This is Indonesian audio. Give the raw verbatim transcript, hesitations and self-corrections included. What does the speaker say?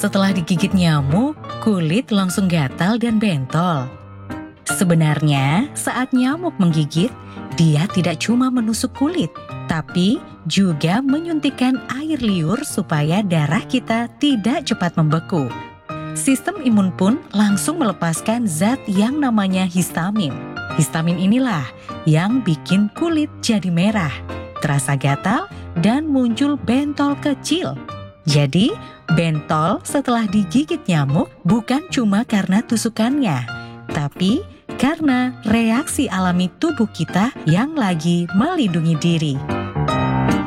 setelah digigit nyamuk, kulit langsung gatal dan bentol? Sebenarnya, saat nyamuk menggigit, dia tidak cuma menusuk kulit, tapi juga menyuntikkan air liur supaya darah kita tidak cepat membeku. Sistem imun pun langsung melepaskan zat yang namanya histamin. Histamin inilah yang bikin kulit jadi merah, terasa gatal, dan muncul bentol kecil. Jadi, bentol setelah digigit nyamuk bukan cuma karena tusukannya, tapi karena reaksi alami tubuh kita yang lagi melindungi diri.